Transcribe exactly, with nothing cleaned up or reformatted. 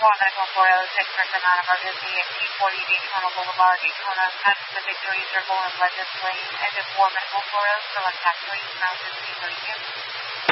four medical four oh six for non-emergency at T forty Daytona Boulevard, Daytona, past the Victory Circle and Legends Lane, end of four medical four oh, select taxi, Mountain View, thirty-two.